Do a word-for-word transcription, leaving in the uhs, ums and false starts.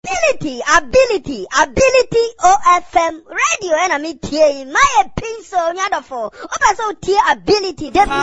ability, ability, ability O F M radio enemy T A my pencil nyadofo. Opa so T ability